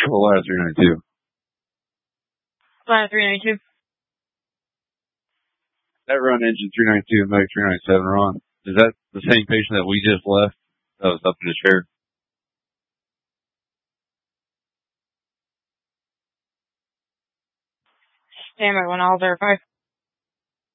Ladder 392. Ladder 392. That run engine 392 and Medic 397 are on. Is that the same patient that we just left that was up in the chair? Stand by when I'll verify.